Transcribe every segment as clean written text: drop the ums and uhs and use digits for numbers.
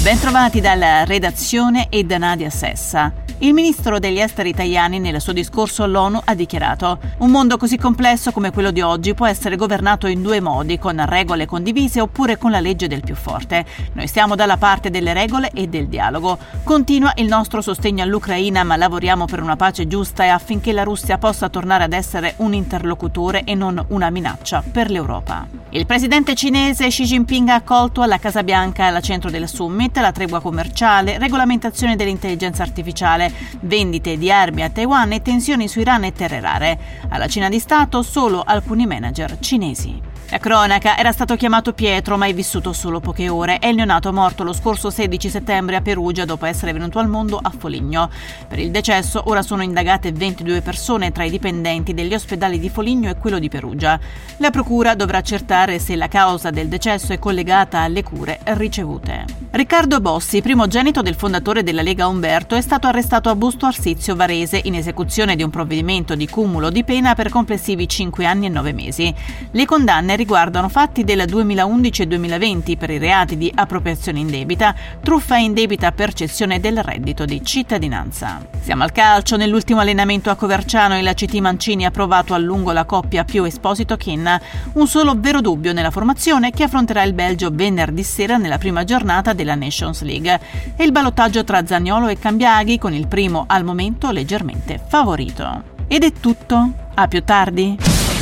Bentrovati dalla redazione e da Nadia Sessa. Il ministro degli esteri italiani nel suo discorso all'ONU ha dichiarato: un mondo così complesso come quello di oggi può essere governato in due modi, con regole condivise oppure con la legge del più forte. Noi stiamo dalla parte delle regole e del dialogo. Continua il nostro sostegno all'Ucraina, ma lavoriamo per una pace giusta e affinché la Russia possa tornare ad essere un interlocutore e non una minaccia per l'Europa. Il presidente cinese Xi Jinping ha accolto alla Casa Bianca, al centro del summit, la tregua commerciale, regolamentazione dell'intelligenza artificiale, vendite di armi a Taiwan e tensioni su Iran e terre rare. Alla cena di Stato solo alcuni manager cinesi. La cronaca: era stato chiamato Pietro ma è vissuto solo poche ore. È il neonato morto lo scorso 16 settembre a Perugia dopo essere venuto al mondo a Foligno. Per il decesso ora sono indagate 22 persone tra i dipendenti degli ospedali di Foligno e quello di Perugia. La procura dovrà accertare se la causa del decesso è collegata alle cure ricevute. Riccardo Bossi, primogenito del fondatore della Lega Umberto, è stato arrestato a Busto Arsizio Varese in esecuzione di un provvedimento di cumulo di pena per complessivi 5 anni e 9 mesi. Le condanne riguardano fatti del 2011 e 2020 per i reati di appropriazione indebita, truffa indebita, percezione del reddito di cittadinanza. Siamo al calcio. Nell'ultimo allenamento a Coverciano il CT Mancini ha provato a lungo la coppia Pio Esposito-Chin. Un solo vero dubbio nella formazione che affronterà il Belgio venerdì sera nella prima giornata della Nations League. E il ballottaggio tra Zaniolo e Cambiaghi, con il primo al momento leggermente favorito. Ed è tutto. A più tardi.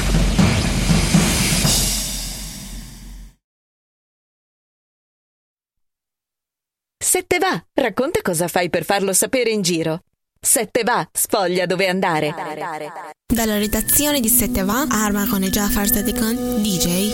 Se te va, racconta cosa fai per farlo sapere in giro. Se te va, sfoglia dove andare. Dalla redazione di Se te va, Arma con Jafar Sadikan, DJ.